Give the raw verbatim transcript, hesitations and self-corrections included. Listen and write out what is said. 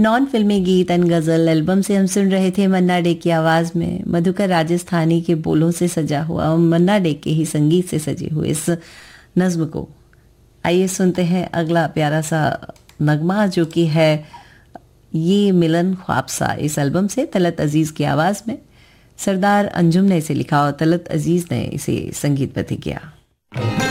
Non फिल्मी गीत and ghazal album से हम सुन रहे थे मन्ना डे की आवाज़ में मधुकर राजस्थानी के बोलों से सजा हुआ और मन्ना डे के ही संगीत से सजे हुए इस नज्म को। आइए सुनते हैं अगला प्यारा सा नगमा जो कि है ये मिलन ख्वाब सा, इस एल्बम से तलत अजीज़ की आवाज़ में। सरदार अंजुम ने इसे लिखा और तलत अजीज़ ने इसे संगीतबद्ध किया।